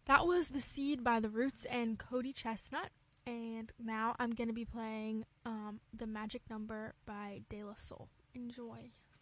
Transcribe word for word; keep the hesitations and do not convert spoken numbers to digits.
That was The Seed by The Roots and Cody Chestnut. And now I'm going to be playing um, The Magic Number by De La Soul. Enjoy.